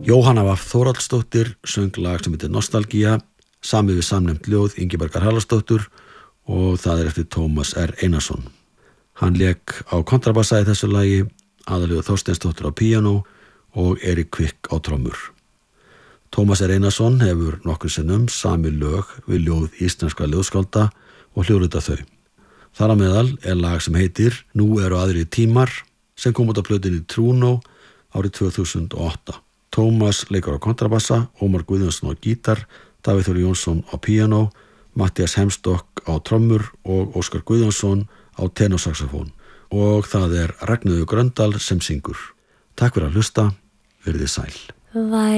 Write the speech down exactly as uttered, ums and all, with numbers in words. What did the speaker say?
Jóhanna Vaff Þórhallsdóttir söng lag sem heitir Nostalgía, samið við samnefnt ljóð Ingibergar Haraldsdóttur og það er eftir Tómas R. Einarsson. Hann lék á kontrabassa í þessu lagi, Aðalheiður Þorsteinsdóttir á píanó og Erik Kvikk á trommur. Tómas R. Einarsson hefur nokkur sinnum samið lög við ljóð íslenskra ljóðskálda og hljóðrita þau. Þar á meðal er lag sem heitir Nú eru aðrir tímar sem kom út á plötunni Trúnó árið tvö þúsund og átta. Tómas leikur á kontrabassa, Ómar Guðjónsson á gítar, Davíð Þór Jónsson á píanó, Matthías Hemstokk á trommur og Óskar Guðjónsson á tenorsaxofón. Og það er Ragnheiður Gröndal sem syngur. Takk fyrir að hlusta, verið þið sæl.